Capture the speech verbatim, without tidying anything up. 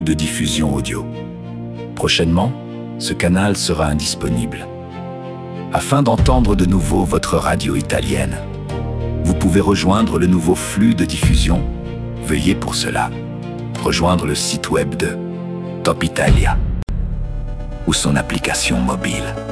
de diffusion audio. Prochainement, ce canal sera indisponible. Afin d'entendre de nouveau votre radio italienne, vous pouvez rejoindre le nouveau flux de diffusion. Veuillez pour cela rejoindre le site web de Top Italia ou son application mobile.